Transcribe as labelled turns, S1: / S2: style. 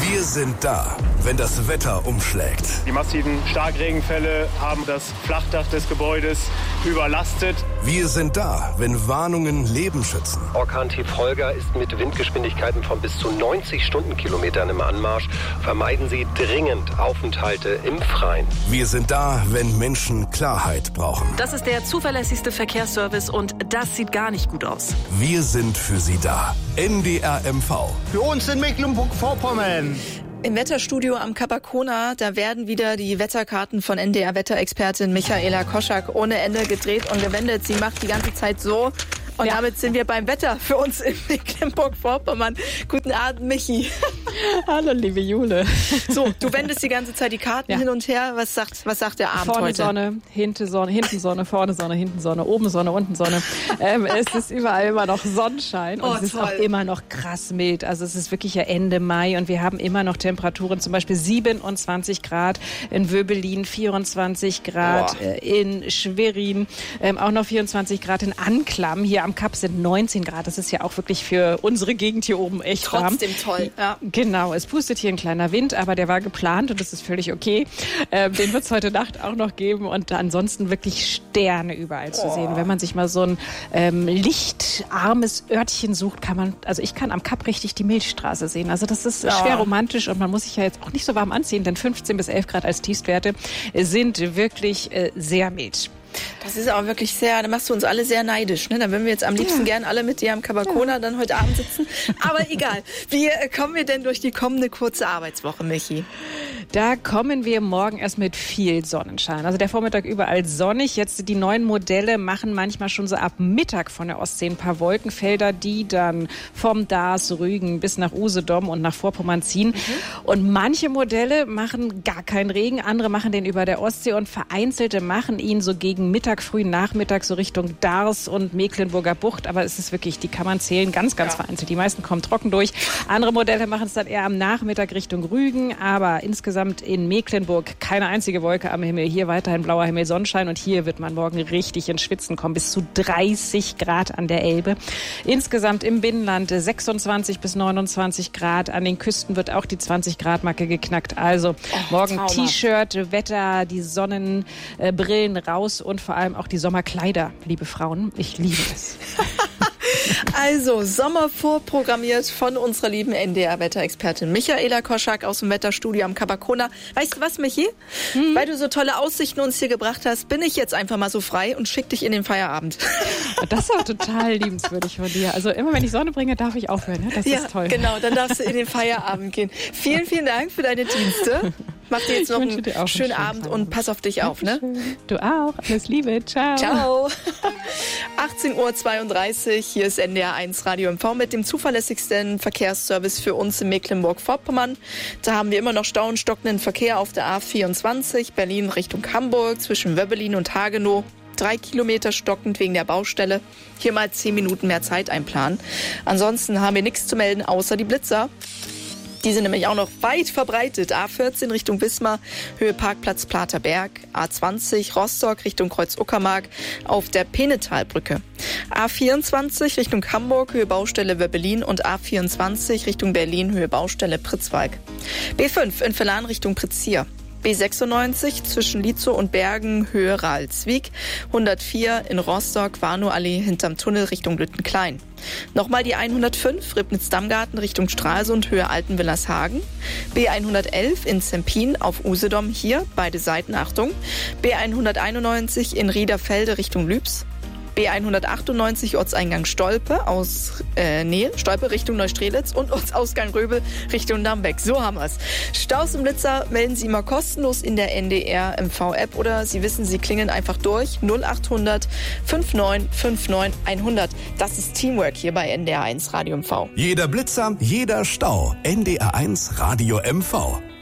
S1: Wir sind da, wenn das Wetter umschlägt.
S2: Die massiven Starkregenfälle haben das Flachdach des Gebäudes überlastet.
S1: Wir sind da, wenn Warnungen Leben schützen.
S3: Orkan-Tief Holger ist mit Windgeschwindigkeiten von bis zu 90 Stundenkilometern im Anmarsch. Vermeiden Sie dringend Aufenthalte im Freien.
S1: Wir sind da, wenn Menschen Klarheit brauchen.
S4: Das ist der zuverlässigste Verkehrsservice und das sieht gar nicht gut aus.
S1: Wir sind für Sie da. NDR MV.
S5: Für uns in Mecklenburg-Vorpommern.
S6: Im Wetterstudio am Capacona, da werden wieder die Wetterkarten von NDR-Wetterexpertin Michaela Koschak ohne Ende gedreht und gewendet. Sie macht die ganze Zeit so. Und damit sind wir beim Wetter für uns in Mecklenburg-Vorpommern. Guten Abend, Michi.
S7: Hallo, liebe Jule.
S6: So, du wendest die ganze Zeit die Karten hin und her. Was sagt der Abend
S7: vorne
S6: heute?
S7: Sonne, hinten Sonne, vorne Sonne, hinten Sonne, oben Sonne, unten Sonne. Es ist überall immer noch Sonnenschein und es ist auch immer noch krass mild. Also es ist wirklich ja Ende Mai und wir haben immer noch Temperaturen, zum Beispiel 27 Grad in Wöbelin, 24 Grad in Schwerin, auch noch 24 Grad in Anklam. Hier am Kap sind 19 Grad. Das ist ja auch wirklich für unsere Gegend hier oben echt warm.
S6: Trotzdem toll.
S7: Ja. Genau, es pustet hier ein kleiner Wind, aber der war geplant und das ist völlig okay. Den wird es heute Nacht auch noch geben und ansonsten wirklich Sterne überall zu sehen. Wenn man sich mal so ein lichtarmes Örtchen sucht, ich kann am Kap richtig die Milchstraße sehen. Also das ist schwer romantisch und man muss sich ja jetzt auch nicht so warm anziehen, denn 15 bis 11 Grad als Tiefstwerte sind wirklich sehr mild.
S6: Das ist auch wirklich sehr, da machst du uns alle sehr neidisch. Ne? Da würden wir jetzt am liebsten gern alle mit dir am Capacona dann heute Abend sitzen. Aber egal. Wie kommen wir denn durch die kommende kurze Arbeitswoche, Michi?
S7: Da kommen wir morgen erst mit viel Sonnenschein. Also der Vormittag überall sonnig. Jetzt die neuen Modelle machen manchmal schon so ab Mittag von der Ostsee ein paar Wolkenfelder, die dann vom Daas, Rügen bis nach Usedom und nach Vorpommern ziehen. Und manche Modelle machen gar keinen Regen, andere machen den über der Ostsee und vereinzelte machen ihn so gegen Mittag, frühen Nachmittag so Richtung Dars und Mecklenburger Bucht. Aber es ist wirklich, die kann man zählen, ganz vereinzelt. Die meisten kommen trocken durch. Andere Modelle machen es dann eher am Nachmittag Richtung Rügen, aber insgesamt in Mecklenburg keine einzige Wolke am Himmel. Hier weiterhin blauer Himmel, Sonnenschein und hier wird man morgen richtig ins Schwitzen kommen. Bis zu 30 Grad an der Elbe. Insgesamt im Binnenland 26 bis 29 Grad. An den Küsten wird auch die 20-Grad-Marke geknackt. Also morgen T-Shirt, Wetter, die Sonnenbrillen raus und vor allem auch die Sommerkleider, liebe Frauen. Ich liebe es.
S6: Also, Sommer vorprogrammiert von unserer lieben NDR-Wetterexpertin Michaela Koschak aus dem Wetterstudio am Capacona. Weißt du was, Michi? Weil du so tolle Aussichten uns hier gebracht hast, bin ich jetzt einfach mal so frei und schick dich in den Feierabend.
S7: Das ist auch total liebenswürdig von dir. Also immer, wenn ich Sonne bringe, darf ich aufhören. Ne? Das ist toll.
S6: Genau, dann darfst du in den Feierabend gehen. Vielen, vielen Dank für deine Dienste. Mach dir jetzt noch einen schönen Abend und pass auf dich auf. Ne?
S7: Du auch. Alles Liebe. Ciao.
S6: Ciao. 18:32 Uhr. Hier ist NDR1 Radio MV mit dem zuverlässigsten Verkehrsservice für uns in Mecklenburg-Vorpommern. Da haben wir immer noch Stau und stockenden Verkehr auf der A24 Berlin Richtung Hamburg zwischen Wöbbelin und Hagenow. 3 Kilometer stockend wegen der Baustelle. Hier mal 10 Minuten mehr Zeit einplanen. Ansonsten haben wir nichts zu melden, außer die Blitzer. Die sind nämlich auch noch weit verbreitet. A14 Richtung Wismar, Höhe Parkplatz Platerberg. A20 Rostock Richtung Kreuz-Uckermark auf der Penetalbrücke. A24 Richtung Hamburg, Höhe Baustelle Wöbbelin und A24 Richtung Berlin, Höhe Baustelle Pritzwalk. B5 in Verlan Richtung Pritzsier. B96 zwischen Lietzow und Bergen, Höhe Ralswiek. 104 in Rostock, Warnow-Allee hinterm Tunnel Richtung Lüttenklein. Nochmal die 105 Ribnitz-Dammgarten Richtung Stralsund, Höhe Altenwillershagen. B111 in Zempin auf Usedom, hier beide Seiten, Achtung. B191 in Riederfelde Richtung Lübs. B198 Ortseingang Stolpe Stolpe Richtung Neustrelitz und Ortsausgang Röbel Richtung Dambeck. So haben wir's. Staus und Blitzer melden Sie immer kostenlos in der NDR MV-App oder Sie wissen, Sie klingeln einfach durch 0800 5959 100. Das ist Teamwork hier bei NDR1 Radio MV.
S1: Jeder Blitzer, jeder Stau. NDR1 Radio MV.